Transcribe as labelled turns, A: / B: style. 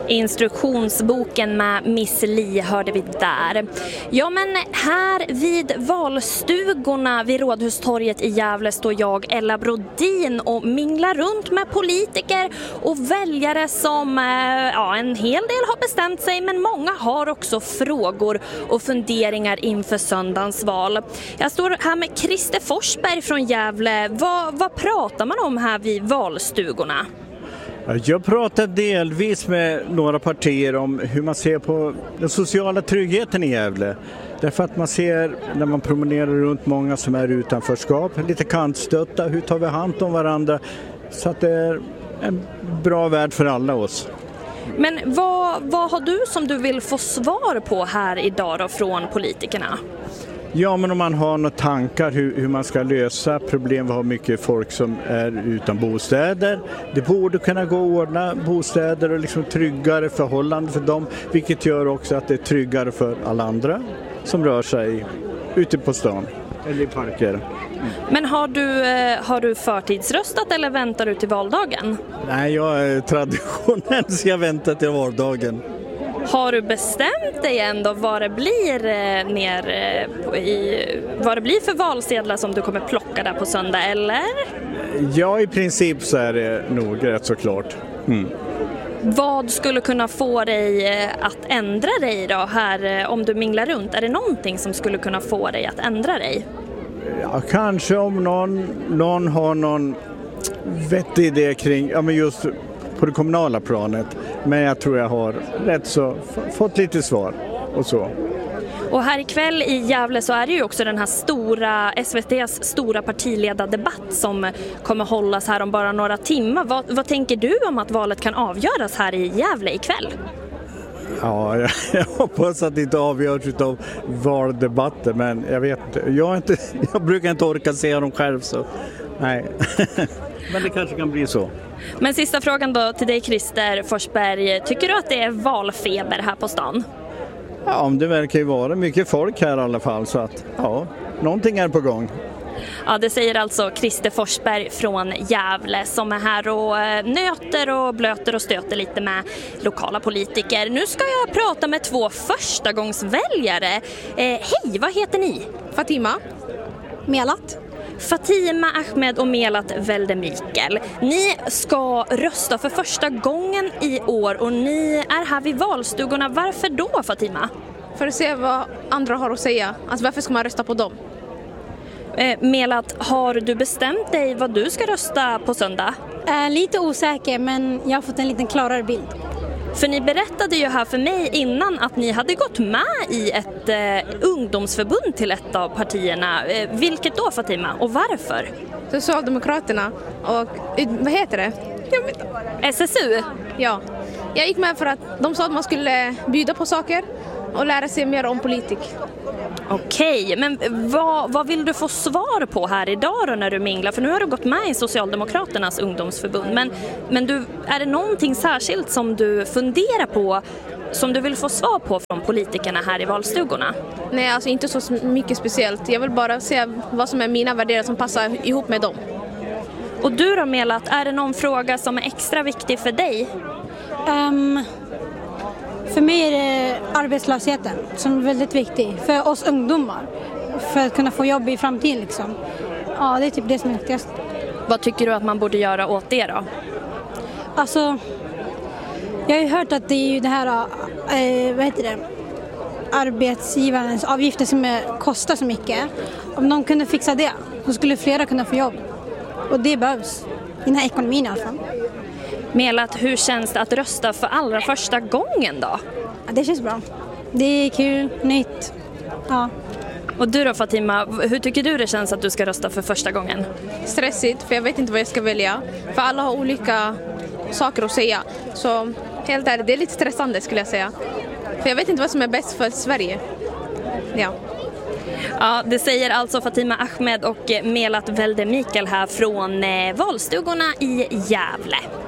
A: Instruktionsboken med Miss Li hörde vi där. Ja, men här vid valstugorna vid Rådhustorget i Gävle står jag, Ella Brodin, och minglar runt med politiker och väljare som en hel del har bestämt sig, men många har också frågor och funderingar inför söndagens val. Jag står här med Christer Forsberg från Gävle. Vad pratar man om här vid valstugorna?
B: Jag pratar delvis med några partier om hur man ser på den sociala tryggheten i Gävle. Därför att man ser när man promenerar runt många som är utanförskap, lite kantstötta, hur tar vi hand om varandra så att det är en bra värld för alla oss.
A: Men vad har du som du vill få svar på här idag då från politikerna?
B: Ja, men om man har några tankar hur man ska lösa problem. Vi har mycket folk som är utan bostäder. Det borde kunna gå att ordna bostäder och liksom tryggare förhållanden för dem. Vilket gör också att det är tryggare för alla andra som rör sig ute på stan eller i parker.
A: Men har du förtidsröstat eller väntar du till valdagen?
B: Nej, jag är traditionell så jag väntar till valdagen.
A: Har du bestämt dig ändå vad det blir vad det blir för valsedlar som du kommer plocka där på söndag, eller?
B: Ja, i princip så är det nog rätt så klart.
A: Vad skulle kunna få dig att ändra dig då här om du minglar runt? Är det någonting som skulle kunna få dig att ändra dig?
B: Ja, kanske om någon har någon vettig idé kring, ja men just på det kommunala planet. Men jag tror jag har rätt så fått lite svar och så.
A: Och här ikväll i Gävle så är det ju också den här SVT:s stora partiledardebatt som kommer hållas här om bara några timmar. Vad tänker du om att valet kan avgöras här i Gävle ikväll?
B: Ja, jag hoppas att det inte avgörs av valdebatter, men jag vet inte. Jag brukar inte orka se dem själv, så nej. Men det kanske kan bli så.
A: Men sista frågan då till dig, Christer Forsberg. Tycker du att det är valfeber här på stan?
B: Ja, det verkar ju vara mycket folk här i alla fall, så att ja, någonting är på gång.
A: Ja, det säger alltså Christer Forsberg från Gävle som är här och nöter och blöter och stöter lite med lokala politiker. Nu ska jag prata med 2 förstagångsväljare. Hej, vad heter ni?
C: Fatima. Melat.
A: Fatima Ahmed och Melat Veldemikael. Ni ska rösta för första gången i år och ni är här vid valstugorna. Varför då, Fatima?
C: För att se vad andra har att säga. Alltså varför ska man rösta på dem?
A: Melat, har du bestämt dig vad du ska rösta på söndag?
D: Lite osäker, men jag har fått en liten klarare bild.
A: För ni berättade ju här för mig innan att ni hade gått med i ett ungdomsförbund till ett av partierna. Vilket då, Fatima? Och varför?
C: Socialdemokraterna och vad heter det?
A: SSU?
C: Ja, jag gick med för att de sa att man skulle bjuda på saker och lära sig mer om politik.
A: Okej, men vad vill du få svar på här idag då när du minglar? För nu har du gått med i Socialdemokraternas ungdomsförbund. Men är det någonting särskilt som du funderar på som du vill få svar på från politikerna här i valstugorna?
C: Nej, alltså inte så mycket speciellt. Jag vill bara se vad som är mina värderingar som passar ihop med dem.
A: Och du då, Melat, är det någon fråga som är extra viktig för dig?
D: För mig är det arbetslösheten som är väldigt viktig för oss ungdomar. För att kunna få jobb i framtiden liksom. Ja, det är typ det som är viktigast.
A: Vad tycker du att man borde göra åt det då?
D: Alltså, jag har ju hört att det är ju det här, arbetsgivarens avgifter som kostar så mycket. Om de kunde fixa det så skulle flera kunna få jobb. Och det behövs i den här ekonomin i alla fall.
A: Melat, hur känns det att rösta för allra första gången då?
D: Ja, det känns bra. Det är kul, nytt. Ja.
A: Och du då, Fatima, hur tycker du det känns att du ska rösta för första gången?
C: Stressigt, för jag vet inte vad jag ska välja. För alla har olika saker att säga. Så helt ärligt, det är lite stressande skulle jag säga. För jag vet inte vad som är bäst för Sverige.
A: Ja, det säger alltså Fatima Ahmed och Melat Veldemikael här från valstugorna i Gävle.